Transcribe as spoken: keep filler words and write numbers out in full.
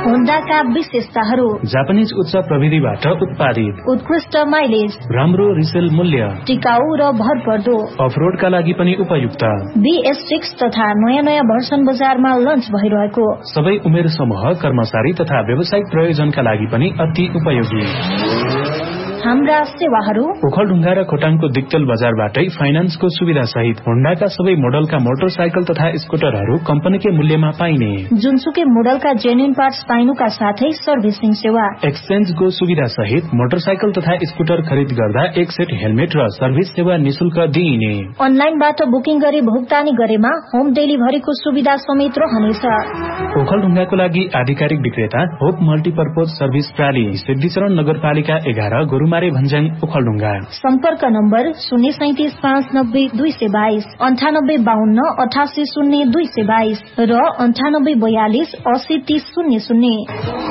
होन्डाका विशेषताहरू: जापानिज उच्च प्रविधिबाट उत्पादित, उत्कृष्ट माइलेज, राम्रो रिसेल मूल्य, टिकाऊ र भरपर्दो, अफरोडका लागि पनि उपयुक्त। बी एस सिक्स तथा नयाँ नयाँ भर्सन बजारमा लन्च भइरहेको। सबै उमेर समूह, कर्मचारी तथा व्यावसायिक प्रयोजनका लागि पनि अति उपयोगी। हाम्रा सेवाहरू: ओखलढुङ्गा र खोटाङको दिक्तेल बजारबाटै फाइनान्सको सुविधा सहित होन्डाका सबै मोडलका मोटरसाइकल तथा स्कुटरहरू कम्पनीकै मूल्यमा पाइने, जुनसुकै मोडलका जेन्युन पार्ट्स पाइनुका साथै सर्भिसिङ सेवा, एक्सचेन्जको सुविधा सहित मोटरसाइकल तथा स्कुटर खरिद गर्दा एक सेट हेलमेट र सर्भिस सेवा निशुल्क दिइने। अनलाइनबाट बुकिङ गरी भुक्तानी गरेमा होम डेलिभरीको सुविधा समेत रहनेछ। ओखलढुङ्गाको लागि आधिकारिक विक्रेता होप मल्टिपर्पोज सर्भिस प्राली, सिद्धिचरण नगरपालिका एघार, गोरुमारे भन्ज्याङ, ओखलढुङ्गा। सम्पर्क नम्बर शून्य सैतिस पाँच नब्बे दुई सय बाइस, अन्ठानब्बे बाहन्न अठासी शून्य दुई सय बाइस र अन्ठानब्बे बयालिस असी तीस शून्य शून्य।